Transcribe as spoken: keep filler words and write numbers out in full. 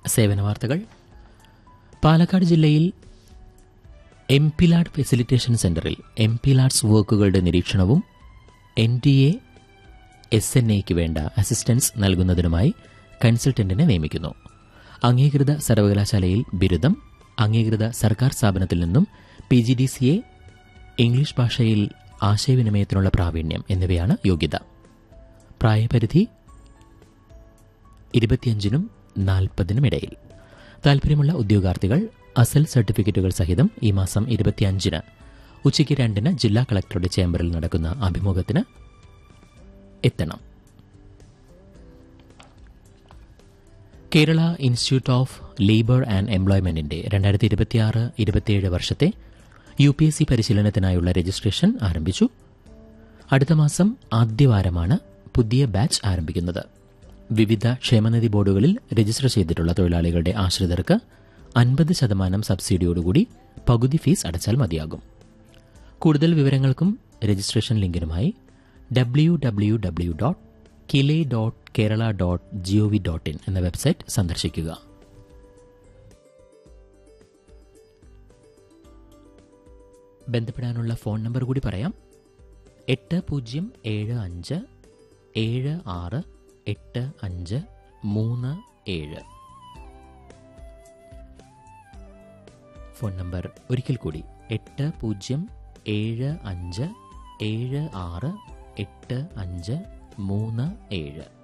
സേവന വാർത്തകൾ. പാലക്കാട് ജില്ലയിൽ എംപിലാഡ് ഫെസിലിറ്റേഷൻ സെന്ററിൽ എംപിലാഡ്സ് വർക്കുകളുടെ നിരീക്ഷണവും N D A S N എക്ക് വേണ്ട അസിസ്റ്റൻസ് നൽകുന്നതിനുമായി കൺസൾട്ടന്റിനെ നിയമിക്കുന്നു. അംഗീകൃത സർവകലാശാലയിൽ ബിരുദം, അംഗീകൃത സർക്കാർ സ്ഥാപനത്തിൽ നിന്നും P G D C A, English ഭാഷയിൽ ആശയവിനിമയത്തിനുള്ള പ്രാവീണ്യം എന്നിവയാണ് യോഗ്യത. പ്രായപരിധി ഇരുപത്തിയഞ്ചിനും നാൽപ്പതിനും ഇടയിൽ. താൽപര്യമുള്ള ഉദ്യോഗാർത്ഥികൾ അസൽ സർട്ടിഫിക്കറ്റുകൾ സഹിതം ഈ മാസം ഇരുപത്തിയഞ്ചിന് ഉച്ചയ്ക്ക് രണ്ടിന് ജില്ലാ കളക്ടറുടെ ചേംബറിൽ നടക്കുന്ന അഭിമുഖത്തിന് എത്തണം. Kerala institute of labour and എംപ്ലോയ്മെന്റിന്റെ രണ്ടായിരത്തി ഇരുപത്തിയാറ് ഇരുപത്തിയേഴ് വർഷത്തെ U P S C പരിശീലനത്തിനായുള്ള registration ആരംഭിച്ചു. അടുത്ത മാസം ആദ്യവാരമാണ് പുതിയ ബാച്ച് ആരംഭിക്കുന്നത്. വിവിധ ക്ഷേമനിധി ബോർഡുകളിൽ രജിസ്റ്റർ ചെയ്തിട്ടുള്ള തൊഴിലാളികളുടെ ആശ്രിതർക്ക് അൻപത് ശതമാനം സബ്സിഡിയോടുകൂടി പകുതി ഫീസ് അടച്ചാൽ മതിയാകും. കൂടുതൽ വിവരങ്ങൾക്കും registration ലിങ്കിനുമായി W W W dot കിലെ dot Kerala dot G O V dot in എന്ന വെബ്സൈറ്റ് സന്ദർശിക്കുക. ബന്ധപ്പെടാനുള്ള ഫോൺ നമ്പർ കൂടി പറയാം. എട്ട് പൂജ്യം ഏഴ് അഞ്ച് ഏഴ് ആറ് എട്ട് അഞ്ച് മൂന്ന് ഏഴ്. ഫോൺ നമ്പർ ഒരിക്കൽ കൂടി എട്ട് പൂജ്യം ഏഴ് അഞ്ച് ഏഴ് ആറ് എട്ട് അഞ്ച് മൂന്ന് ഏഴ്.